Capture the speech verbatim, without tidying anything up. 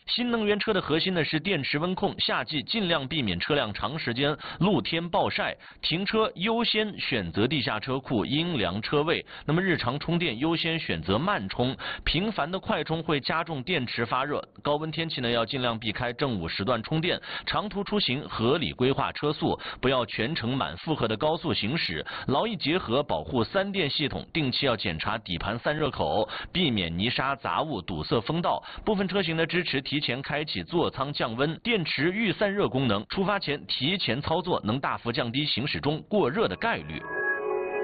新能源车的核心呢是电池温控，夏季尽量避免车辆长时间露天暴晒，停车优先选择地下车库阴凉车位。那么日常充电优先选择慢充，频繁的快充会加重电池发热。高温天气呢要尽量避开正午时段充电，长途出行合理规划车速，不要全程满负荷的高速行驶。劳逸结合，保护三电系统，定期要检查底盘散热口，避免泥沙杂物堵塞风道。部分车型呢支持提前开启座舱降温、电池预散热功能，出发前提前操作能大幅降低行驶中过热的概率。